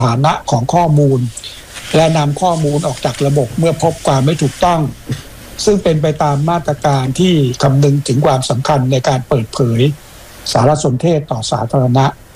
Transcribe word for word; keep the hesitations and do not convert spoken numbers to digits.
ถานะของข้อมูลและนำข้อมูลออกจากระบบเมื่อพบความไม่ถูกต้องซึ่งเป็นไปตามมาตรการที่คำนึงถึงความสำคัญในการเปิดเผยสารสนเทศต่อสาธารณะ